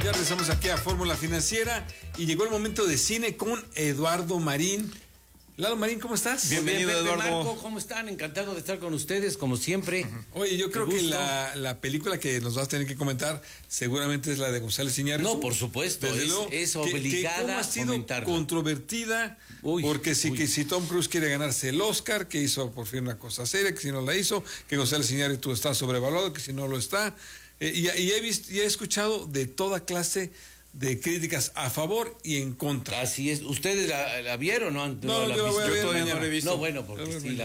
Ya regresamos aquí a Fórmula Financiera y llegó el momento de cine con Eduardo Marín. Lalo Marín, ¿cómo estás? Bienvenido, Pepe, Eduardo. Marco, ¿cómo están? Encantado de estar con ustedes, como siempre. Oye, yo creo que la película que nos vas a tener que comentar seguramente es la de González Iñárritu. No, por supuesto, Desde luego, es obligada que cómo ha sido comentarla. controvertida, porque que si Tom Cruise quiere ganarse el Oscar, que hizo por fin una cosa seria, que si no la hizo, que González Iñárritu está sobrevaluado, que si no lo está. Y he escuchado de toda clase de críticas a favor y en contra. Así es. ¿Ustedes la vieron, no? No, yo la voy a ver todavía mañana. no la he visto. No, bueno, porque sí,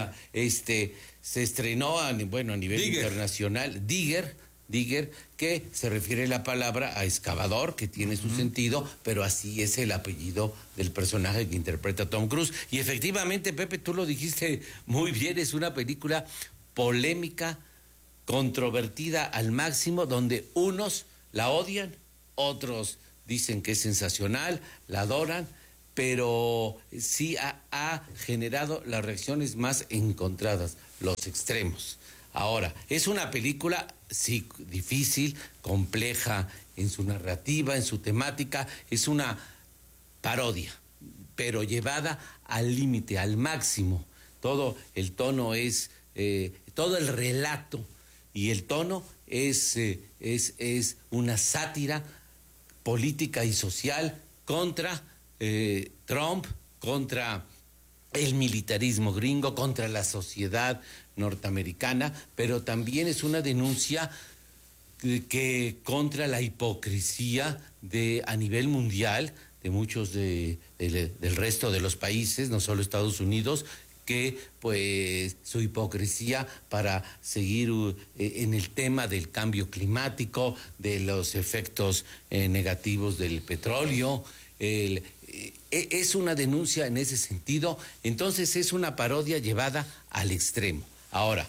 se estrenó a nivel internacional. Digger, que se refiere la palabra a excavador, que tiene su sentido, pero así es el apellido del personaje que interpreta Tom Cruise. Y efectivamente, Pepe, tú lo dijiste muy bien, es una película polémica, controvertida al máximo, donde unos la odian, otros dicen que es sensacional, la adoran, pero sí ha generado las reacciones más encontradas, los extremos. Ahora, es una película, sí, difícil, compleja en su narrativa, en su temática, es una parodia, pero llevada al límite, al máximo. Todo el tono es, todo el relato y el tono es una sátira política y social contra Trump, contra el militarismo gringo, contra la sociedad norteamericana, pero también es una denuncia que contra la hipocresía a nivel mundial de muchos del resto de los países, no solo Estados Unidos, que pues su hipocresía para seguir en el tema del cambio climático, de los efectos negativos del petróleo, es una denuncia en ese sentido. Entonces es una parodia llevada al extremo. Ahora,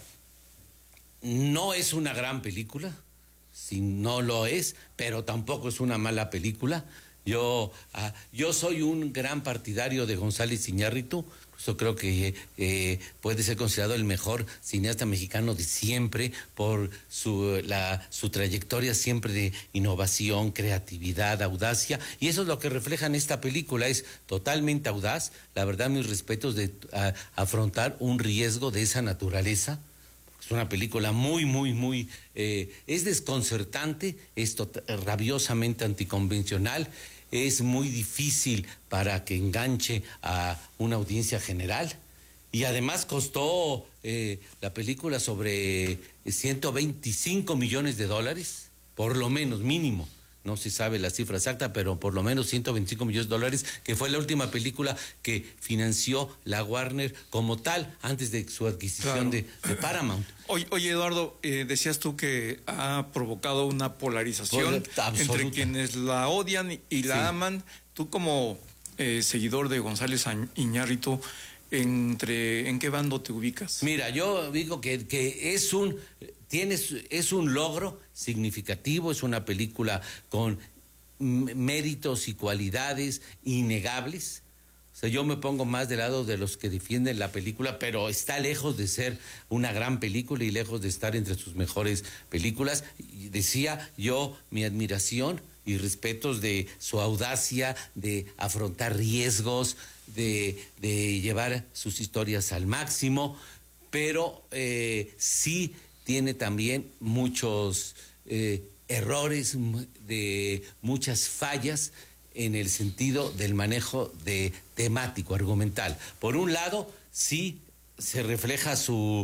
no es una gran película, si no lo es, pero tampoco es una mala película. Yo soy un gran partidario de González Iñárritu. Yo creo que puede ser considerado el mejor cineasta mexicano de siempre por su trayectoria siempre de innovación, creatividad, audacia, y eso es lo que refleja en esta película. Es totalmente audaz, la verdad, mis respetos de afrontar un riesgo de esa naturaleza. Es una película muy, es desconcertante, es rabiosamente anticonvencional, es muy difícil para que enganche a una audiencia general, y además costó la película sobre $125 millones, por lo menos, mínimo. No se sabe la cifra exacta, pero por lo menos $125 millones, que fue la última película que financió la Warner como tal, antes de su adquisición de Paramount. Oye, Eduardo, decías tú que ha provocado una polarización entre quienes la odian y la aman. Tú como seguidor de González Iñárritu, ¿en qué bando te ubicas? Mira, yo digo que es un logro significativo, es una película con méritos y cualidades innegables. O sea, yo me pongo más del lado de los que defienden la película, pero está lejos de ser una gran película y lejos de estar entre sus mejores películas. Y decía yo mi admiración y respetos de su audacia, de afrontar riesgos, de llevar sus historias al máximo, pero sí tiene también muchos errores, de muchas fallas en el sentido del manejo temático, argumental. Por un lado, sí se refleja su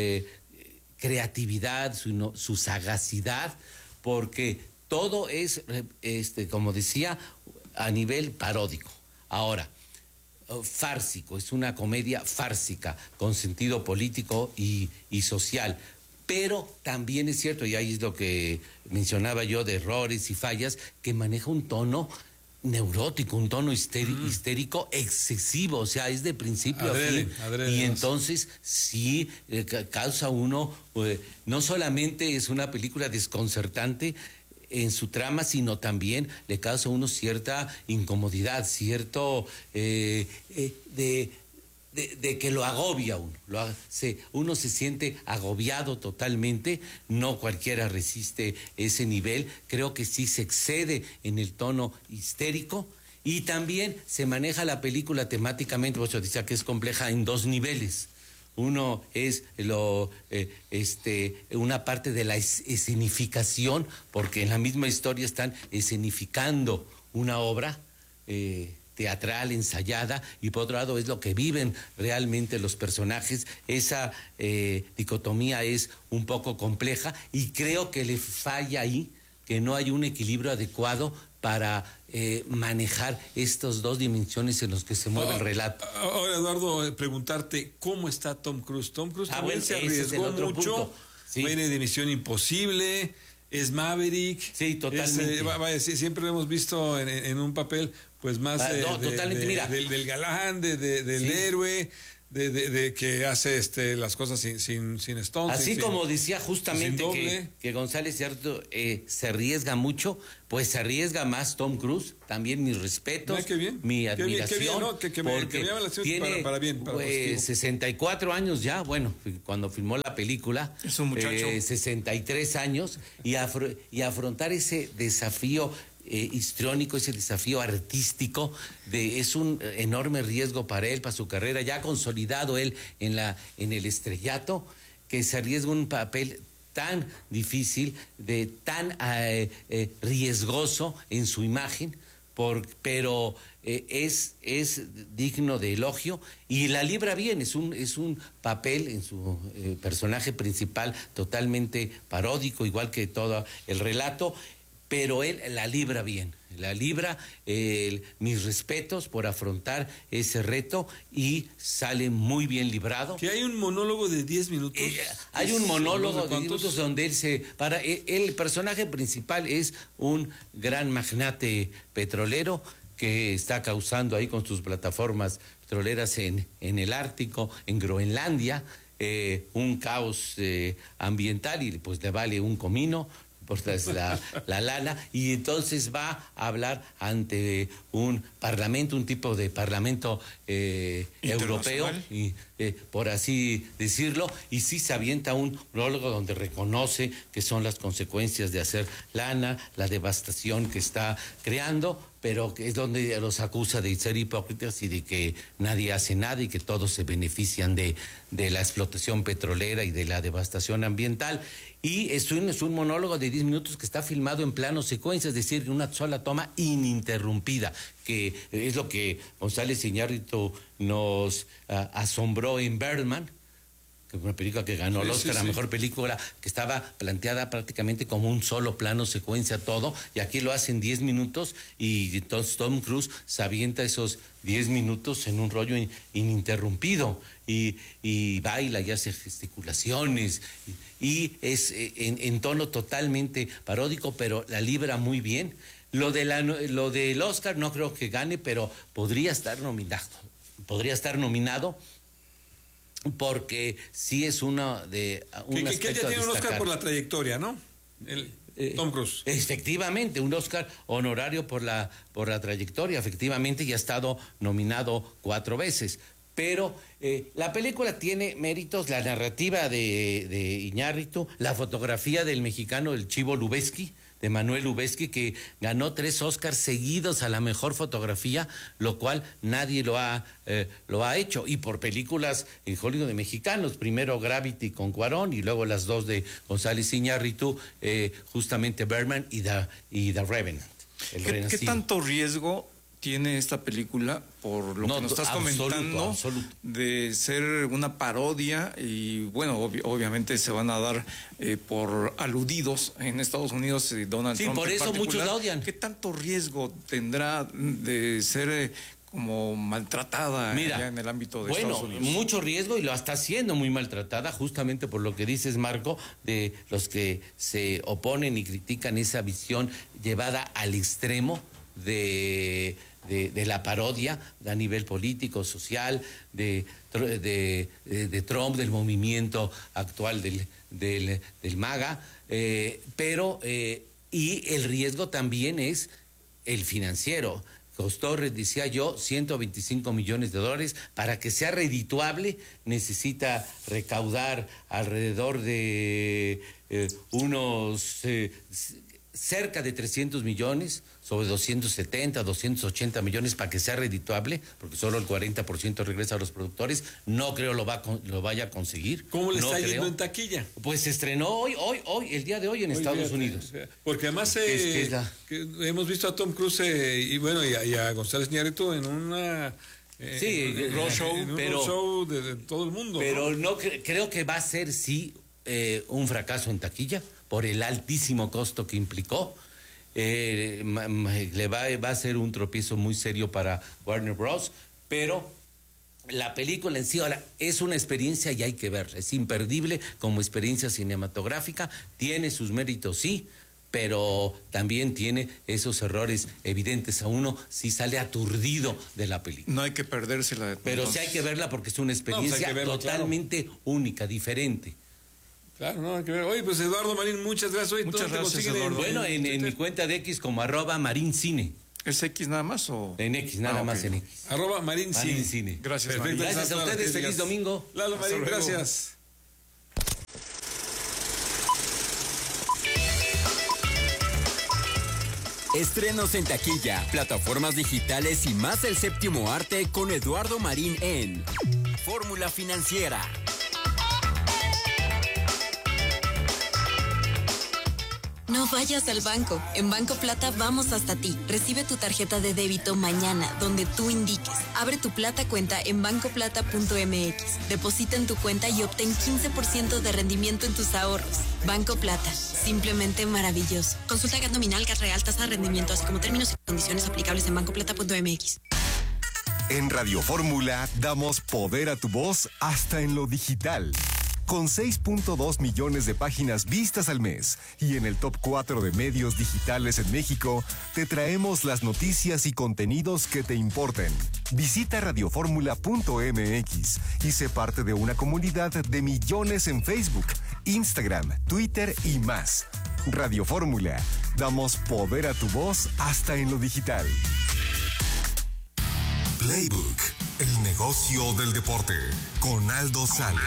creatividad, su sagacidad, porque todo es, como decía, a nivel paródico. Ahora, fársico, es una comedia fársica, con sentido político y social. Pero también es cierto, y ahí es lo que mencionaba yo de errores y fallas, que maneja un tono neurótico, un tono histérico excesivo, o sea, es de principio a fin. Y entonces sí causa uno, no solamente es una película desconcertante en su trama, sino también le causa a uno cierta incomodidad, cierto de de que lo agobia uno. Uno se siente agobiado totalmente, no cualquiera resiste ese nivel, creo que sí se excede en el tono histérico, y también se maneja la película temáticamente, por eso decía que es compleja en dos niveles. Uno es una parte de la escenificación, porque en la misma historia están escenificando una obra teatral, ensayada, y por otro lado es lo que viven realmente los personajes. Esa dicotomía es un poco compleja y creo que le falla ahí, que no hay un equilibrio adecuado para manejar estas dos dimensiones en las que se mueve el relato. Ahora, Eduardo, preguntarte, ¿cómo está Tom Cruise? Tom Cruise también se arriesgó mucho, sí. Viene de Misión Imposible, es Maverick. Sí, totalmente. Siempre lo hemos visto en un papel pues más del galán, del héroe, de que hace las cosas sin stones. Así como decía justamente que González Iñárritu se arriesga mucho, pues se arriesga más Tom Cruise. También mis respetos, mi admiración. Qué bien, ¿no? Que me llama la atención para bien. Para 64 años ya, bueno, cuando filmó la película. Es un muchacho. 63 años, y afrontar ese desafío histriónico, ese desafío artístico, es un enorme riesgo para él, para su carrera, ya consolidado él en el estrellato, que se arriesga un papel tan difícil, tan riesgoso en su imagen, pero es digno de elogio y la libra bien. Es un papel en su personaje principal totalmente paródico, igual que todo el relato, pero él la libra bien, mis respetos por afrontar ese reto, y sale muy bien librado. Que hay un monólogo de 10 minutos. Hay un monólogo de 10 minutos donde el personaje principal es un gran magnate petrolero que está causando ahí con sus plataformas petroleras en el Ártico, en Groenlandia, un caos ambiental, y pues le vale un comino por la lana, y entonces va a hablar ante un parlamento, un tipo de parlamento europeo, y, por así decirlo, y sí se avienta un prólogo donde reconoce que son las consecuencias de hacer lana, la devastación que está creando, pero que es donde los acusa de ser hipócritas y de que nadie hace nada y que todos se benefician de la explotación petrolera y de la devastación ambiental. Y es un monólogo de 10 minutos que está filmado en plano secuencia, es decir, una sola toma ininterrumpida, que es lo que González Iñárritu nos asombró en Birdman, que fue una película que ganó el Oscar a mejor película, que estaba planteada prácticamente como un solo plano secuencia todo, y aquí lo hacen 10 minutos, y entonces Tom Cruise se avienta esos 10 minutos en un rollo ininterrumpido, y baila y hace gesticulaciones, y es en tono totalmente paródico, pero la libra muy bien. Lo del Oscar no creo que gane, pero podría estar nominado, porque sí es una de un que ya tiene un Oscar por la trayectoria, ¿no? Tom Cruise. Efectivamente, un Oscar honorario por la trayectoria, efectivamente, y ha estado nominado 4 veces. Pero la película tiene méritos, la narrativa de Iñárritu, la fotografía del mexicano, el Chivo Lubezki, de Manuel Lubezki, que ganó 3 Oscars seguidos a la mejor fotografía, lo cual nadie lo ha hecho, y por películas en Hollywood de mexicanos, primero Gravity con Cuarón y luego las 2 de González Iñárritu, justamente Birdman y The Revenant. ¿Qué tanto riesgo tiene esta película, por lo que nos estás comentando, absoluto, de ser una parodia? Y bueno, obviamente se van a dar por aludidos en Estados Unidos, Donald Trump. Sí, por eso muchos la odian. ¿Qué tanto riesgo tendrá de ser como maltratada allá en el ámbito de Estados Unidos? Bueno, mucho riesgo, y lo está haciendo muy maltratada, justamente por lo que dices, Marco, de los que se oponen y critican esa visión llevada al extremo de la parodia a nivel político, social, de Trump, del movimiento actual del MAGA, pero y el riesgo también es el financiero. costó, decía yo, $125 millones. Para que sea redituable, necesita recaudar alrededor de unos cerca de 300 millones, sobre 270, 280 millones para que sea redituable, porque solo el 40% regresa a los productores. No creo lo vaya a conseguir. ¿Cómo le está yendo en taquilla? Pues se estrenó hoy, el día de hoy en Estados Unidos. Porque además que hemos visto a Tom Cruise y a González Iñárritu en una... roadshow de todo el mundo. Pero no creo que va a ser, un fracaso en taquilla por el altísimo costo que implicó. Va a ser un tropiezo muy serio para Warner Bros., pero la película en sí ahora es una experiencia y hay que verla. Es imperdible como experiencia cinematográfica, tiene sus méritos, sí, pero también tiene esos errores evidentes. A uno sí sale aturdido de la película. No hay que perdérsela. Pero sí hay que verla porque es una experiencia totalmente única, diferente. Claro, no hay que ver. Oye, pues Eduardo Marín, muchas gracias. Muchas gracias, Eduardo. Bueno, en mi cuenta de X como @marincine. ¿Es X nada más o...? En X, nada más en X. @marincine. Gracias, perfecto. Gracias a ustedes, feliz domingo. Lalo Marín, gracias. Estrenos en taquilla, plataformas digitales y más el séptimo arte con Eduardo Marín en Fórmula Financiera. No vayas al banco. En Banco Plata vamos hasta ti. Recibe tu tarjeta de débito mañana, donde tú indiques. Abre tu Plata cuenta en bancoplata.mx. Deposita en tu cuenta y obtén 15% de rendimiento en tus ahorros. Banco Plata. Simplemente maravilloso. Consulta GAT nominal, GAT real, tasa de rendimiento, así como términos y condiciones aplicables en bancoplata.mx. En Radio Fórmula damos poder a tu voz hasta en lo digital. Con 6.2 millones de páginas vistas al mes y en el top 4 de medios digitales en México, te traemos las noticias y contenidos que te importen. Visita radioformula.mx y sé parte de una comunidad de millones en Facebook, Instagram, Twitter y más. Radio Fórmula, damos poder a tu voz hasta en lo digital. Playbook, el negocio del deporte, con Aldo Sales.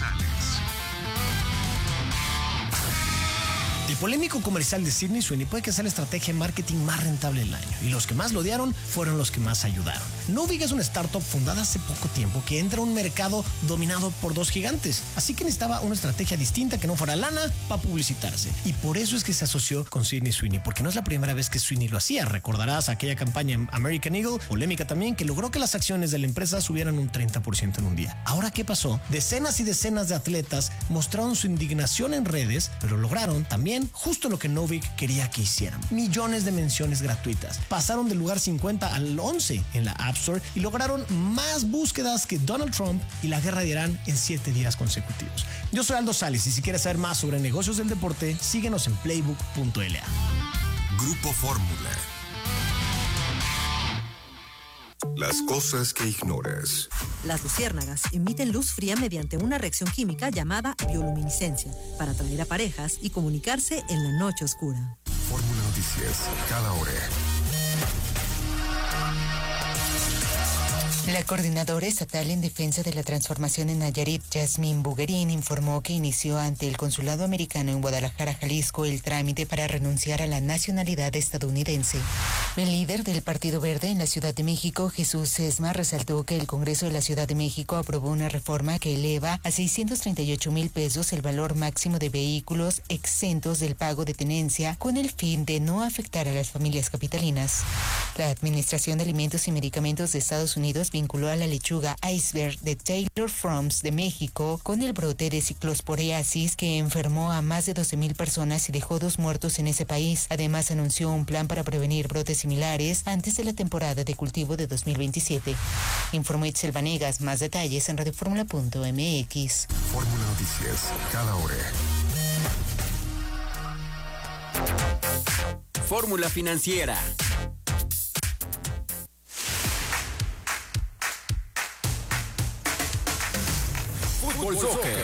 El polémico comercial de Sydney Sweeney puede que sea la estrategia de marketing más rentable del año, y los que más lo odiaron fueron los que más ayudaron. Novig es una startup fundada hace poco tiempo que entra a un mercado dominado por dos gigantes, así que necesitaba una estrategia distinta que no fuera lana para publicitarse, y por eso es que se asoció con Sydney Sweeney, porque no es la primera vez que Sweeney lo hacía. Recordarás aquella campaña en American Eagle, polémica también, que logró que las acciones de la empresa subieran un 30% en un día. Ahora, ¿qué pasó? Decenas y decenas de atletas mostraron su indignación en redes, pero lograron también justo lo que Novig quería que hicieran: millones de menciones gratuitas. Pasaron del lugar 50 al 11 en la App Store y lograron más búsquedas que Donald Trump y la guerra de Irán en 7 días consecutivos. Yo soy Aldo Sales y si quieres saber más sobre negocios del deporte, síguenos en playbook.la. Grupo Fórmula. Las cosas que ignoras. Las luciérnagas emiten luz fría mediante una reacción química llamada bioluminiscencia para atraer a parejas y comunicarse en la noche oscura. Fórmula Noticias, cada hora. La coordinadora estatal en defensa de la transformación en Nayarit, Yasmín Buguerín, informó que inició ante el consulado americano en Guadalajara, Jalisco, el trámite para renunciar a la nacionalidad estadounidense. El líder del Partido Verde en la Ciudad de México, Jesús Sesma, resaltó que el Congreso de la Ciudad de México aprobó una reforma que eleva a 638,000 pesos el valor máximo de vehículos exentos del pago de tenencia, con el fin de no afectar a las familias capitalinas. La Administración de Alimentos y Medicamentos de Estados Unidos vinculó a la lechuga iceberg de Taylor Farms de México con el brote de ciclosporiasis que enfermó a más de 12,000 personas y dejó 2 muertos en ese país. Además, anunció un plan para prevenir brotes similares antes de la temporada de cultivo de 2027. Informó Itzel Vanegas. Más detalles en radioformula.mx. Fórmula Noticias, cada hora. Fórmula Financiera. Fútbol, soccer,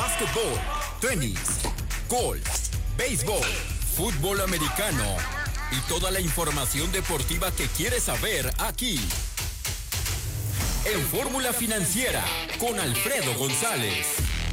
básquetbol, tenis, golf, béisbol, fútbol americano y toda la información deportiva que quieres saber aquí. En Fórmula Financiera, con Alfredo González.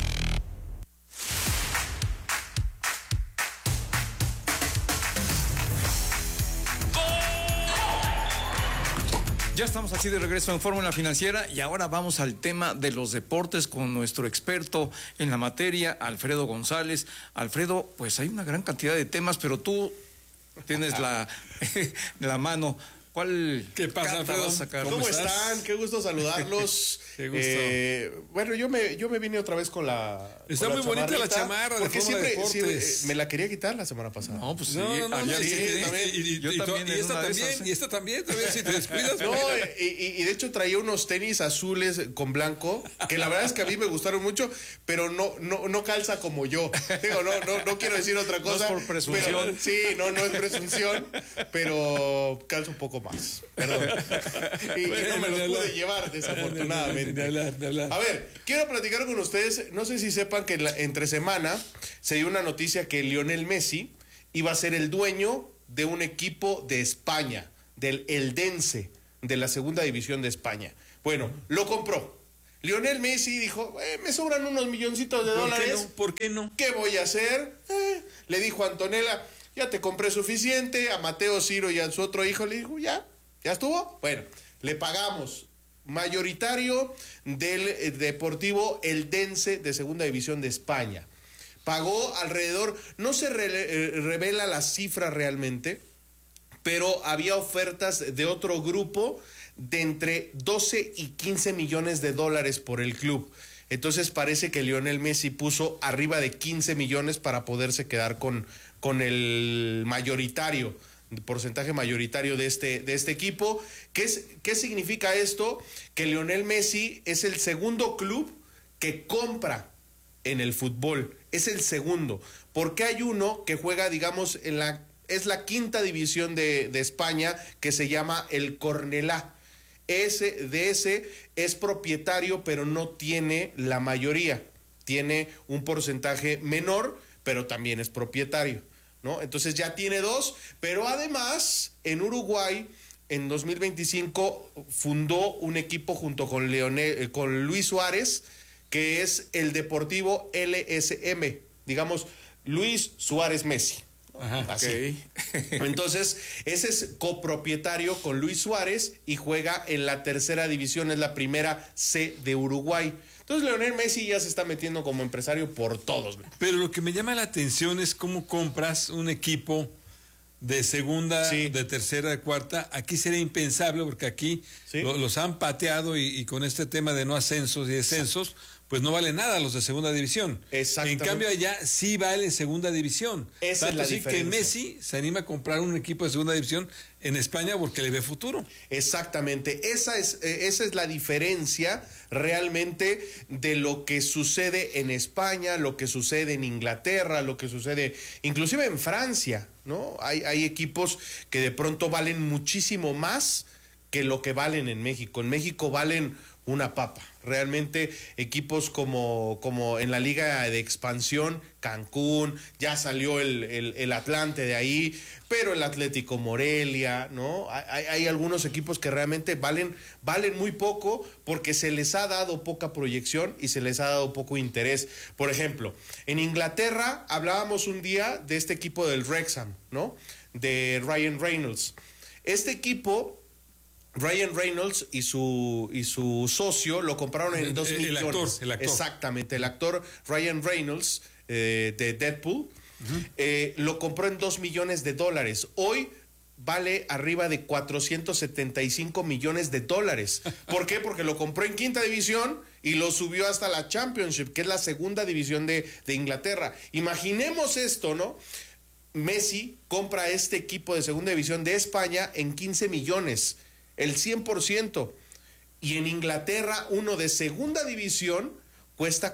Ya estamos aquí de regreso en Fórmula Financiera y ahora vamos al tema de los deportes con nuestro experto en la materia, Alfredo González. Alfredo, pues hay una gran cantidad de temas, pero tú tienes la mano. ¿Qué pasa, Alfredo? Vas a sacar? ¿Cómo están? Qué gusto saludarlos. Qué gusto. Bueno, yo me vine otra vez con la. Está muy bonita la chamarra. Porque siempre me la quería quitar la semana pasada. No, pues sí. Yo también. Y esta también, si te descuidas. No, y de hecho traía unos tenis azules con blanco, que la verdad es que a mí me gustaron mucho, pero no calza como yo. Digo, no quiero decir otra cosa. No es por presunción. Pero, no es presunción, pero calza un poco más. Perdón. Y no me los pude llevar, desafortunadamente. De hablar. A ver, quiero platicar con ustedes. No sé si sepan que entre semana se dio una noticia que Lionel Messi iba a ser el dueño de un equipo de España, del Eldense, de la segunda división de España. Bueno, lo compró. Lionel Messi dijo, me sobran unos milloncitos de dólares. ¿Por qué no? ¿Qué voy a hacer? Le dijo a Antonella, ya te compré suficiente. A Mateo Ciro y a su otro hijo le dijo, ¿ya estuvo? Bueno, le pagamos. Mayoritario del Deportivo Eldense de segunda división de España. Pagó alrededor, no se revela la cifra realmente, pero había ofertas de otro grupo de entre 12 y 15 millones de dólares por el club. Entonces parece que Lionel Messi puso arriba de 15 millones para poderse quedar con el mayoritario, porcentaje mayoritario de este equipo. ¿Qué significa esto? Que Lionel Messi es el segundo club que compra en el fútbol. Es el segundo. Porque hay uno que juega, digamos, es la quinta división de España, que se llama el Cornellá. Ese es propietario, pero no tiene la mayoría. Tiene un porcentaje menor, pero también es propietario, ¿no? Entonces ya tiene dos, pero además en Uruguay en 2025 fundó un equipo junto con Luis Suárez, que es el Deportivo LSM, digamos Luis Suárez Messi. Ajá, así. Okay. Entonces, ese es copropietario con Luis Suárez y juega en la tercera división, es la primera C de Uruguay. Entonces, Lionel Messi ya se está metiendo como empresario por todos. Pero lo que me llama la atención es cómo compras un equipo de segunda, de tercera, de cuarta. Aquí sería impensable porque aquí los han pateado y con este tema de no ascensos y descensos, pues no vale nada los de segunda división. Exactamente. En cambio allá sí vale segunda división. Esa es la así diferencia. Que Messi se anima a comprar un equipo de segunda división en España porque le ve futuro. Exactamente. Esa es la diferencia realmente de lo que sucede en España, lo que sucede en Inglaterra, lo que sucede inclusive en Francia, ¿no? Hay equipos que de pronto valen muchísimo más que lo que valen en México. En México valen una papa. Realmente equipos como en la liga de expansión, Cancún, ya salió el Atlante de ahí, pero el Atlético Morelia, ¿no? Hay algunos equipos que realmente valen muy poco porque se les ha dado poca proyección y se les ha dado poco interés. Por ejemplo, en Inglaterra hablábamos un día de este equipo del Wrexham, ¿no? De Ryan Reynolds. Este equipo, Ryan Reynolds y su socio lo compraron en 2 millones. El actor. Exactamente, el actor Ryan Reynolds de Deadpool lo compró en $2 millones. Hoy vale arriba de 475 millones de dólares. ¿Por qué? Porque lo compró en quinta división y lo subió hasta la Championship, que es la segunda división de Inglaterra. Imaginemos esto, ¿no? Messi compra este equipo de segunda división de España en 15 millones. El 100%. Y en Inglaterra, uno de segunda división cuesta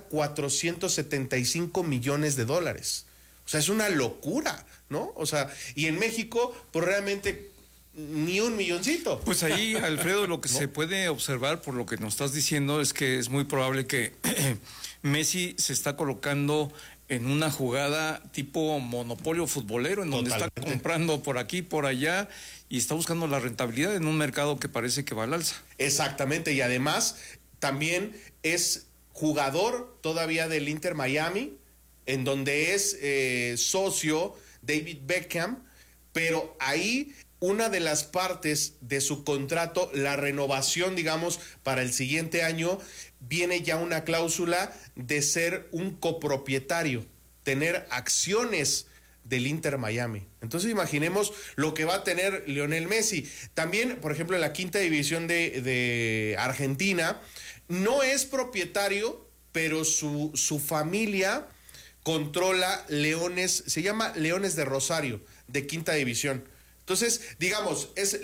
475 millones de dólares. O sea, es una locura, ¿no? O sea, y en México, pues realmente ni un milloncito. Pues ahí, Alfredo, lo que se puede observar por lo que nos estás diciendo es que es muy probable que Messi se está colocando en una jugada tipo monopolio futbolero, en donde está comprando por aquí, por allá, y está buscando la rentabilidad en un mercado que parece que va al alza. Exactamente, y además también es jugador todavía del Inter Miami, en donde es socio David Beckham, pero ahí una de las partes de su contrato, la renovación, digamos, para el siguiente año, viene ya una cláusula de ser un copropietario, tener acciones del Inter Miami. Entonces imaginemos lo que va a tener Lionel Messi. También, por ejemplo, en la quinta división de Argentina, no es propietario, pero su familia controla Leones, se llama Leones de Rosario, de quinta división. Entonces, digamos, es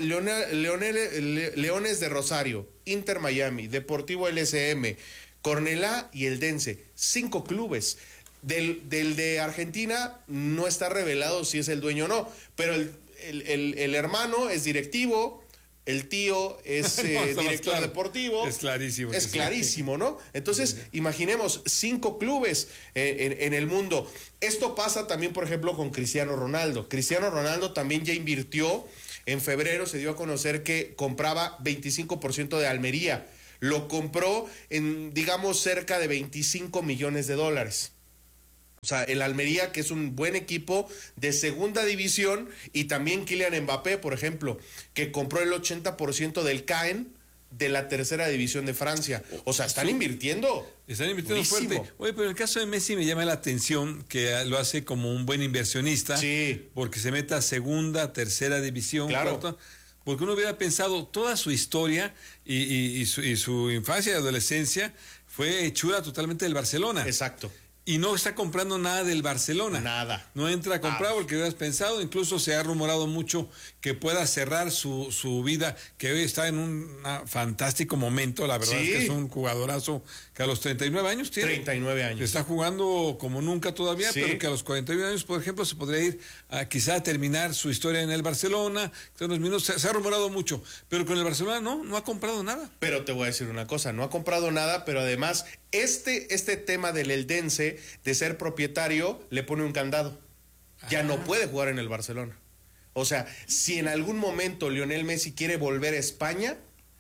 Leones de Rosario, Inter Miami, Deportivo LSM, Cornellá y Eldense. 5 clubes. Del de Argentina no está revelado si es el dueño o no, pero el hermano es directivo, el tío es director deportivo. Es clarísimo. Es clarísimo, ¿no? Entonces, imaginemos 5 clubes en el mundo. Esto pasa también, por ejemplo, con Cristiano Ronaldo. Cristiano Ronaldo también ya invirtió. En febrero se dio a conocer que compraba 25% de Almería. Lo compró en, digamos, cerca de $25 millones. O sea, el Almería, que es un buen equipo de segunda división, y también Kylian Mbappé, por ejemplo, que compró el 80% del Caen de la tercera división de Francia. O sea, están invirtiendo. Están invirtiendo fuerte. Oye, pero en el caso de Messi me llama la atención que lo hace como un buen inversionista. Sí. Porque se mete a segunda, tercera división. Claro. Cuarta, porque uno hubiera pensado toda su historia y su infancia y adolescencia fue hechura totalmente del Barcelona. Exacto. Y no está comprando nada del Barcelona. Nada. No entra a comprar porque hubieras pensado, incluso se ha rumorado mucho que pueda cerrar su vida, que hoy está en un fantástico momento, la verdad. Sí. Es que es un jugadorazo que a los 39 años tiene. 39 años. Está jugando como nunca todavía, sí. Pero que a los 41 años, por ejemplo, se podría ir a quizá terminar su historia en el Barcelona. Se ha rumorado mucho, pero con el Barcelona no ha comprado nada. Pero te voy a decir una cosa, no ha comprado nada, pero además este tema del Eldense, de ser propietario, le pone un candado. Ya no puede jugar en el Barcelona. O sea, si en algún momento Lionel Messi quiere volver a España,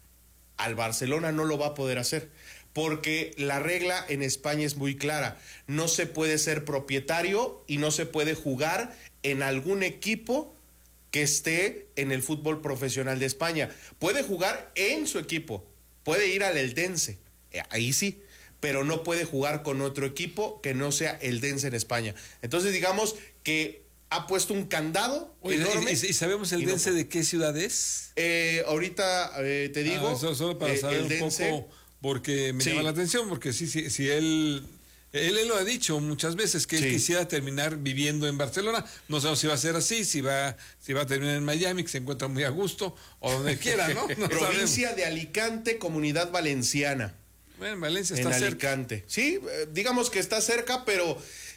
al Barcelona no lo va a poder hacer. Porque la regla en España es muy clara. No se puede ser propietario y no se puede jugar en algún equipo que esté en el fútbol profesional de España. Puede jugar en su equipo, puede ir al Eldense, ahí sí, pero no puede jugar con otro equipo que no sea Eldense en España. Entonces, digamos que ha puesto un candado enorme. ¿Y sabemos Eldense de qué ciudad es? Ahorita te digo. Solo para saber Eldense, un poco, porque me llama la atención, porque si él lo ha dicho muchas veces, que él quisiera terminar viviendo en Barcelona. No sabemos si va a ser así, si va a terminar en Miami, que se encuentra muy a gusto, o donde quiera, ¿no? Provincia de Alicante, Comunidad Valenciana. Bueno, Valencia está cerca. Alicante. Sí, digamos que está cerca, pero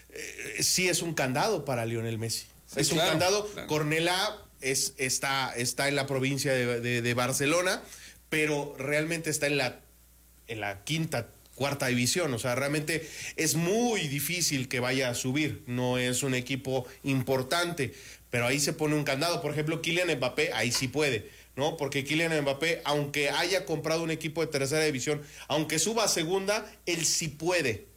sí es un candado para Lionel Messi. Sí, es un candado. Claro. Cornellá está en la provincia de Barcelona, pero realmente está en la quinta, cuarta división. O sea, realmente es muy difícil que vaya a subir. No es un equipo importante, pero ahí se pone un candado. Por ejemplo, Kylian Mbappé, ahí sí puede, ¿no? Porque Kylian Mbappé, aunque haya comprado un equipo de tercera división, aunque suba a segunda, él sí puede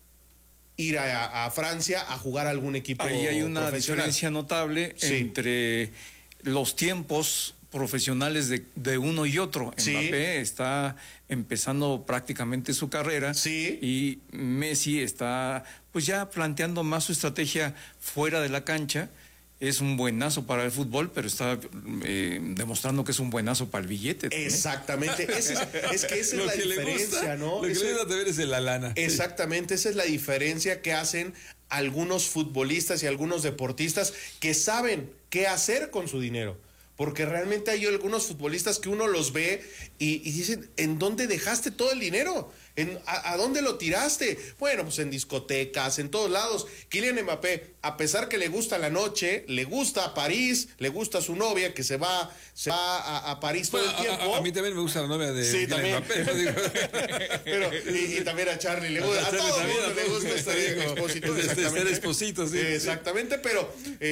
ir a Francia a jugar a algún equipo profesional. Ahí hay una diferencia notable entre los tiempos profesionales de uno y otro. Mbappé está empezando prácticamente su carrera y Messi está pues ya planteando más su estrategia fuera de la cancha. Es un buenazo para el fútbol, pero está demostrando que es un buenazo para el billete también. Exactamente. Es que esa es la diferencia, ¿no? Lo que le gusta también es la lana. Exactamente, esa es la diferencia que hacen algunos futbolistas y algunos deportistas que saben qué hacer con su dinero. porque realmente hay algunos futbolistas que uno los ve y dicen, ¿en dónde dejaste todo el dinero? ¿A dónde lo tiraste? Bueno, pues en discotecas, en todos lados. Kylian Mbappé, a pesar que le gusta la noche, le gusta París, le gusta su novia, que se va a París todo el tiempo. A mí también me gusta la novia de Kylian Mbappé. Pero, y también a Charlie le gusta. A todo el mundo le gusta estar Expósito. Estar Expósito, sí. Exactamente, pero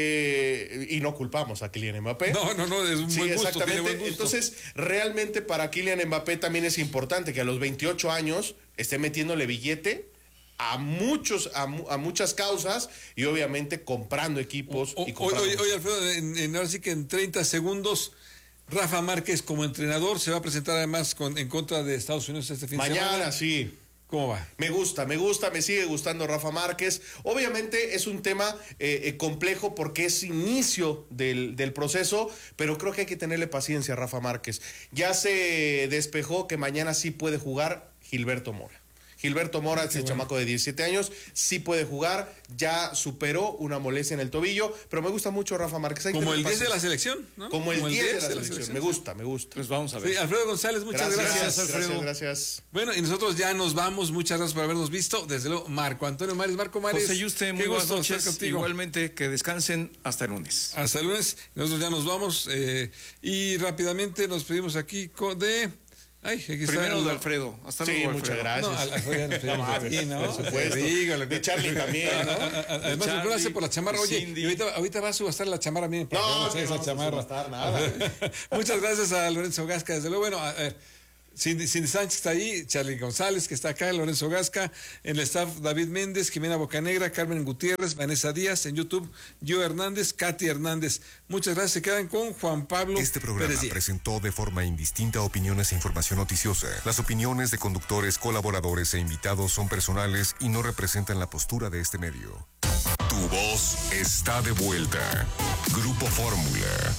y no culpamos a Kylian Mbappé. No, es un buen gusto. Exactamente. Buen gusto. Entonces, realmente para Kylian Mbappé también es importante que a los 28 años esté metiéndole billete a muchas causas y obviamente comprando equipos. Oye, Alfredo, ahora sí que en 30 segundos, Rafa Márquez como entrenador se va a presentar además en contra de Estados Unidos este fin de semana. Mañana, sí. ¿Cómo va? Me gusta, me sigue gustando Rafa Márquez. Obviamente es un tema complejo porque es inicio del proceso, pero creo que hay que tenerle paciencia a Rafa Márquez. Ya se despejó que mañana sí puede jugar Gilberto Mora. Gilberto Mora, ese chamaco de 17 años, sí puede jugar, ya superó una molestia en el tobillo, pero me gusta mucho Rafa Márquez. Como el 10 de la selección, ¿no? Como el 10 de la selección. Me gusta. Pues vamos a ver. Sí, Alfredo González, muchas gracias, Alfredo. Gracias. Bueno, y nosotros ya nos vamos. Muchas gracias por habernos visto. Desde luego, Marco Antonio Mares. Marco Mares. José Yuste, muy buenas noches. Igualmente, que descansen hasta el lunes. Hasta el lunes. Nosotros ya nos vamos. Y rápidamente nos pedimos aquí de... Primero de Alfredo. Hasta luego, Alfredo. Muchas gracias. Por supuesto. De Charlie también, ¿no? Además, gracias por la chamarra. Oye, y ahorita va a subastar la chamarra. Miren, no chamarra. Nada. Muchas gracias a Lorenzo Gasca. Desde luego, bueno, Cindy Sánchez está ahí, Charlie González, que está acá, Lorenzo Gasca, en el staff David Méndez, Jimena Bocanegra, Carmen Gutiérrez, Vanessa Díaz, en YouTube, Gio Hernández, Katy Hernández. Muchas gracias, se quedan con Juan Pablo. Este programa presentó de forma indistinta opiniones e información noticiosa. Las opiniones de conductores, colaboradores e invitados son personales y no representan la postura de este medio. Tu voz está de vuelta. Grupo Fórmula.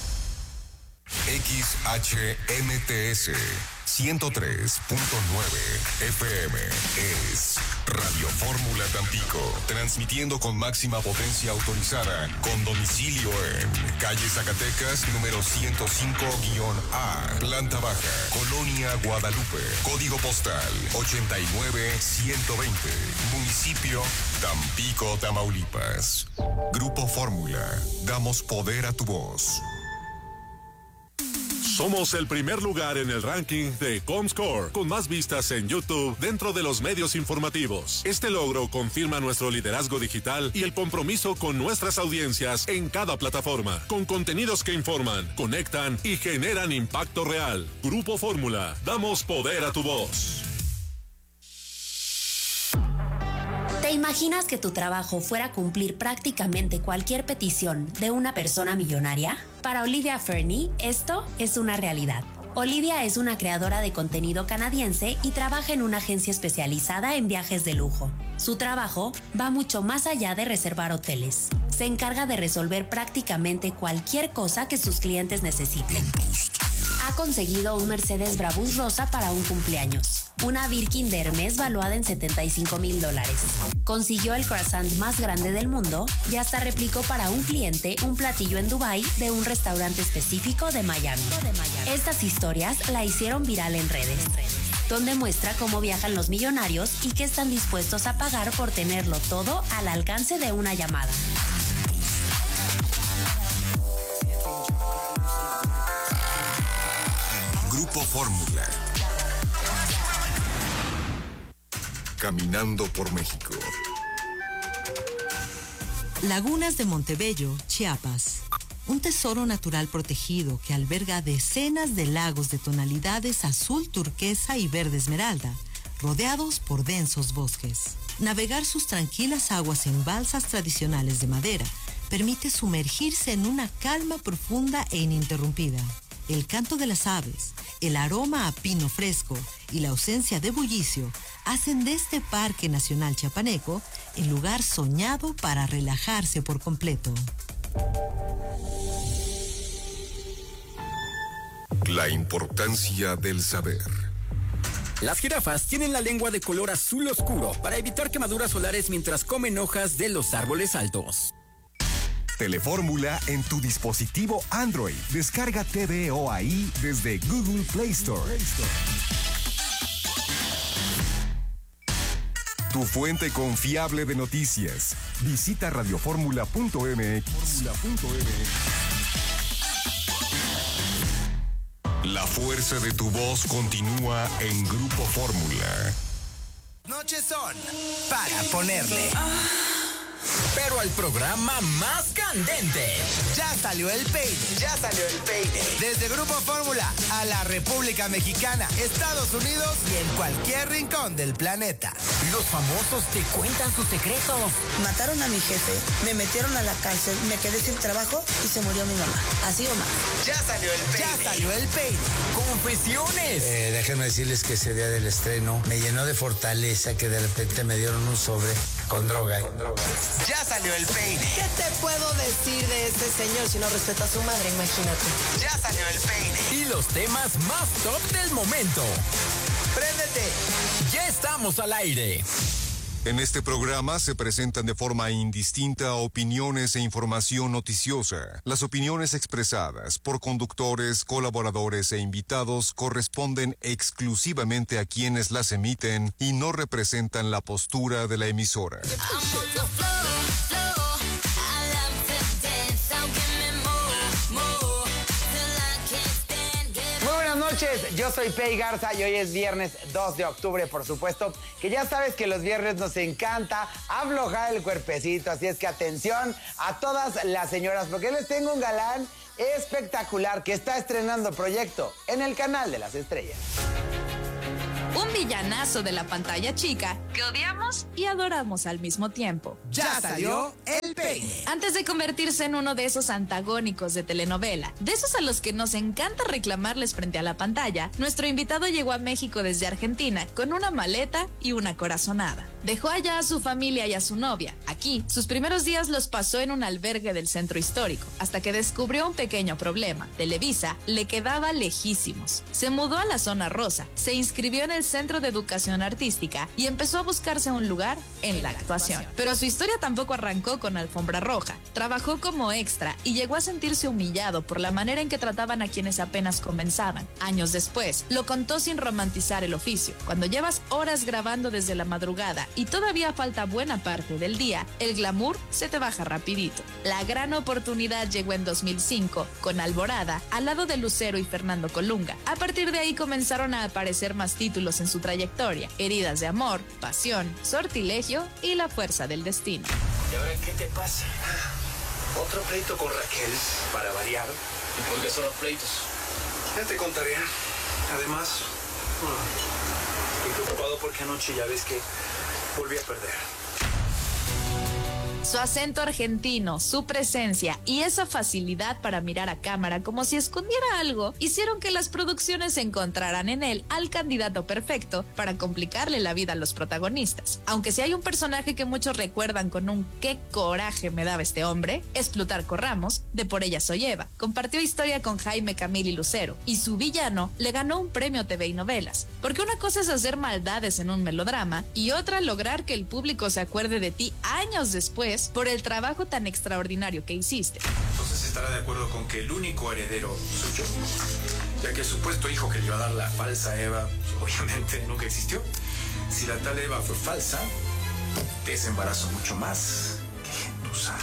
XHMTS 103.9 FM es Radio Fórmula Tampico, transmitiendo con máxima potencia autorizada, con domicilio en calle Zacatecas, número 105-A, planta baja, Colonia Guadalupe, código postal 89120, municipio Tampico, Tamaulipas. Grupo Fórmula, damos poder a tu voz. Somos el primer lugar en el ranking de Comscore, con más vistas en YouTube dentro de los medios informativos. Este logro confirma nuestro liderazgo digital y el compromiso con nuestras audiencias en cada plataforma, con contenidos que informan, conectan y generan impacto real. Grupo Fórmula, damos poder a tu voz. ¿Te imaginas que tu trabajo fuera a cumplir prácticamente cualquier petición de una persona millonaria? Para Olivia Fernie, esto es una realidad. Olivia es una creadora de contenido canadiense y trabaja en una agencia especializada en viajes de lujo. Su trabajo va mucho más allá de reservar hoteles. Se encarga de resolver prácticamente cualquier cosa que sus clientes necesiten. Ha conseguido un Mercedes Brabus rosa para un cumpleaños, una Birkin de Hermes valuada en $75,000. Consiguió el croissant más grande del mundo y hasta replicó para un cliente un platillo en Dubái de un restaurante específico de Miami. Estas historias la hicieron viral en redes, donde muestra cómo viajan los millonarios y qué están dispuestos a pagar por tenerlo todo al alcance de una llamada. Grupo Fórmula. Caminando por México. Lagunas de Montebello, Chiapas. Un tesoro natural protegido que alberga decenas de lagos de tonalidades azul turquesa y verde esmeralda, rodeados por densos bosques. Navegar sus tranquilas aguas en balsas tradicionales de madera permite sumergirse en una calma profunda e ininterrumpida. El canto de las aves, el aroma a pino fresco y la ausencia de bullicio hacen de este Parque Nacional Chiapaneco el lugar soñado para relajarse por completo. La importancia del saber. Las jirafas tienen la lengua de color azul oscuro para evitar quemaduras solares mientras comen hojas de los árboles altos. Telefórmula en tu dispositivo Android. Descarga TVO ahí desde Google Play Store. Tu fuente confiable de noticias. Visita radioformula.mx. La fuerza de tu voz continúa en Grupo Fórmula. Noches son para ponerle. Pero al programa más candente. Ya salió el peine. Desde Grupo Fórmula a la República Mexicana, Estados Unidos y en cualquier rincón del planeta. Los famosos te cuentan sus secretos. Mataron a mi jefe, me metieron a la cárcel, me quedé sin trabajo y se murió mi mamá. Así o más. Ya salió el peine. Confesiones. Déjenme decirles que ese día del estreno me llenó de fortaleza que de repente me dieron un sobre con droga. Ya salió el peine. ¿Qué te puedo decir de este señor si no respeta a su madre? Imagínate. Ya salió el peine. Y los temas más top del momento. ¡Préndete! Ya estamos al aire. En este programa se presentan de forma indistinta opiniones e información noticiosa. Las opiniones expresadas por conductores, colaboradores e invitados corresponden exclusivamente a quienes las emiten y no representan la postura de la emisora. Yo soy Pei Garza y hoy es viernes 2 de octubre, por supuesto, que ya sabes que los viernes nos encanta aflojar el cuerpecito, así es que atención a todas las señoras, porque les tengo un galán espectacular que está estrenando proyecto en el canal de las estrellas. Un villanazo de la pantalla chica que odiamos y adoramos al mismo tiempo. Ya salió el peine. Antes de convertirse en uno de esos antagónicos de telenovela, de esos a los que nos encanta reclamarles frente a la pantalla, nuestro invitado llegó a México desde Argentina con una maleta y una corazonada. Dejó allá a su familia y a su novia. Aquí, sus primeros días los pasó en un albergue del centro histórico, hasta que descubrió un pequeño problema. Televisa le quedaba lejísimos. Se mudó a la zona rosa, se inscribió en el Centro de Educación Artística y empezó a buscarse un lugar en la actuación. Pero su historia tampoco arrancó con alfombra roja. Trabajó como extra y llegó a sentirse humillado por la manera en que trataban a quienes apenas comenzaban. Años después, lo contó sin romantizar el oficio. Cuando llevas horas grabando desde la madrugada y todavía falta buena parte del día, el glamour se te baja rapidito. La gran oportunidad llegó en 2005 con Alborada al lado de Lucero y Fernando Colunga. A partir de ahí comenzaron a aparecer más títulos en su trayectoria: Heridas de amor, Pasión, Sortilegio y La fuerza del destino. ¿Y ahora qué te pasa? Otro pleito con Raquel, para variar. ¿Y por qué son los pleitos? Ya te contaré. Además, estoy preocupado porque anoche ya ves que volví a perder. Su acento argentino, su presencia y esa facilidad para mirar a cámara como si escondiera algo hicieron que las producciones encontraran en él al candidato perfecto para complicarle la vida a los protagonistas. Aunque si hay un personaje que muchos recuerdan con un "qué coraje me daba este hombre", es Plutarco Ramos, de Por ella soy Eva. Compartió historia con Jaime Camil y Lucero, y su villano le ganó un premio TV y novelas. Porque una cosa es hacer maldades en un melodrama y otra lograr que el público se acuerde de ti años después por el trabajo tan extraordinario que hiciste. Entonces estará de acuerdo con que el único heredero soy yo, ya que el supuesto hijo que le iba a dar la falsa Eva obviamente nunca existió. Si la tal Eva fue falsa, te desembarazo mucho más que gentuza.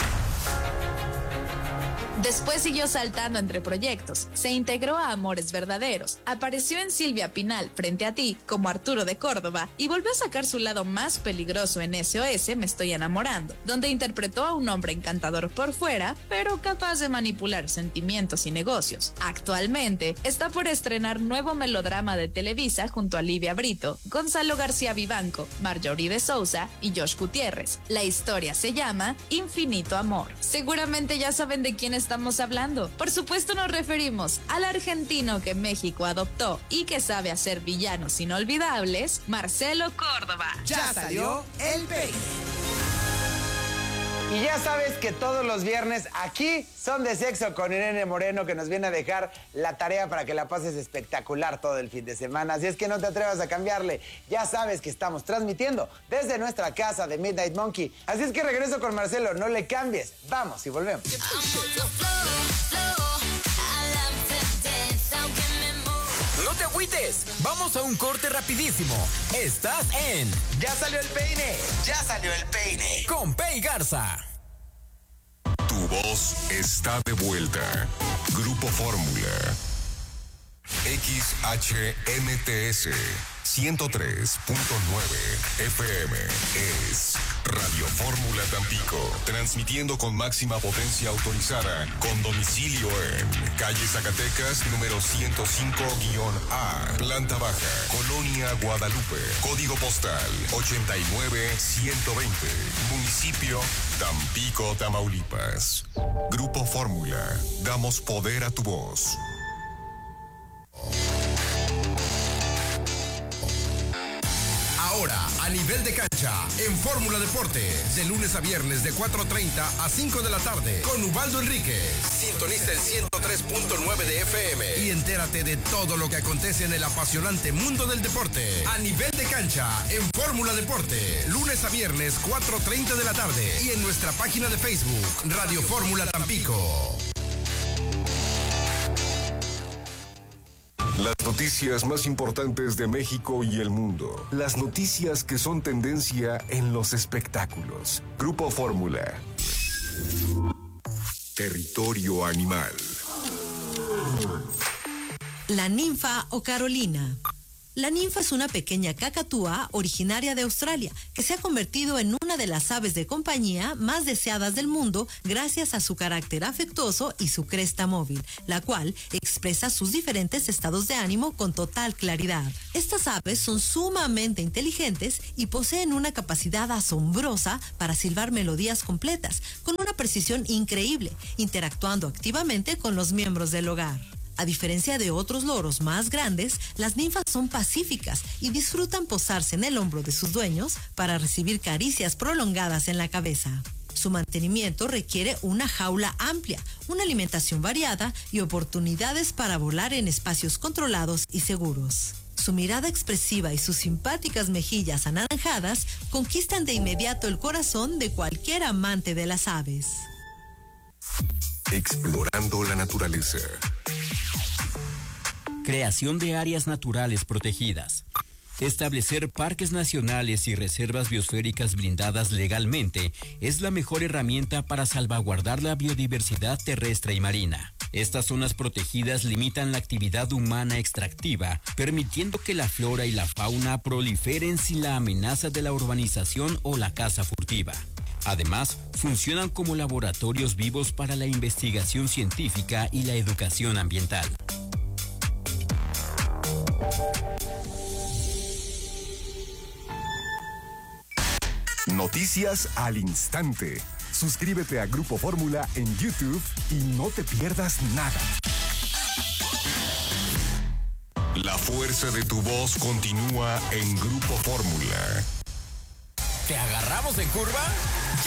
Después siguió saltando entre proyectos, se integró a Amores Verdaderos, apareció en Silvia Pinal, Frente a ti, como Arturo de Córdoba, y volvió a sacar su lado más peligroso en SOS, Me estoy enamorando, donde interpretó a un hombre encantador por fuera, pero capaz de manipular sentimientos y negocios. Actualmente está por estrenar nuevo melodrama de Televisa junto a Livia Brito, Gonzalo García Vivanco, Marjorie de Sousa y Josh Gutiérrez. La historia se llama Infinito Amor. Seguramente ya saben de quién estamos hablando. Por supuesto nos referimos al argentino que México adoptó y que sabe hacer villanos inolvidables, Marcelo Córdoba. Ya salió el peine. Y ya sabes que todos los viernes aquí son de sexo con Irene Moreno, que nos viene a dejar la tarea para que la pases espectacular todo el fin de semana. Así es que no te atrevas a cambiarle. Ya sabes que estamos transmitiendo desde nuestra casa de Midnight Monkey. Así es que regreso con Marcelo, no le cambies. Vamos y volvemos. No te agüites, vamos a un corte rapidísimo. Estás en Ya salió el peine, ya salió el peine. Con Pei Garza. Tu voz está de vuelta. Grupo Fórmula. XHMTS 103.9 FM es Radio Fórmula Tampico, transmitiendo con máxima potencia autorizada, con domicilio en calle Zacatecas, número 105-A, planta baja, Colonia Guadalupe, código postal 89120, municipio Tampico, Tamaulipas. Grupo Fórmula, damos poder a tu voz. Ahora, a nivel de cancha, en Fórmula Deportes, de lunes a viernes de 4:30 a 5 de la tarde, con Ubaldo Enríquez. Sintoniza el 103.9 de FM y entérate de todo lo que acontece en el apasionante mundo del deporte. A nivel de cancha, en Fórmula Deportes, lunes a viernes 4:30 de la tarde y en nuestra página de Facebook, Radio Fórmula Tampico. Las noticias más importantes de México y el mundo. Las noticias que son tendencia en los espectáculos. Grupo Fórmula. Territorio animal. La ninfa o Carolina. La ninfa es una pequeña cacatúa originaria de Australia que se ha convertido en una de las aves de compañía más deseadas del mundo gracias a su carácter afectuoso y su cresta móvil, la cual expresa sus diferentes estados de ánimo con total claridad. Estas aves son sumamente inteligentes y poseen una capacidad asombrosa para silbar melodías completas con una precisión increíble, interactuando activamente con los miembros del hogar. A diferencia de otros loros más grandes, las ninfas son pacíficas y disfrutan posarse en el hombro de sus dueños para recibir caricias prolongadas en la cabeza. Su mantenimiento requiere una jaula amplia, una alimentación variada y oportunidades para volar en espacios controlados y seguros. Su mirada expresiva y sus simpáticas mejillas anaranjadas conquistan de inmediato el corazón de cualquier amante de las aves. Explorando la naturaleza. Creación de áreas naturales protegidas. Establecer parques nacionales y reservas biosféricas blindadas legalmente es la mejor herramienta para salvaguardar la biodiversidad terrestre y marina. Estas zonas protegidas limitan la actividad humana extractiva, permitiendo que la flora y la fauna proliferen sin la amenaza de la urbanización o la caza furtiva. Además, funcionan como laboratorios vivos para la investigación científica y la educación ambiental. Noticias al instante. Suscríbete a Grupo Fórmula en YouTube y no te pierdas nada. La fuerza de tu voz continúa en Grupo Fórmula. ¿Te agarramos en curva?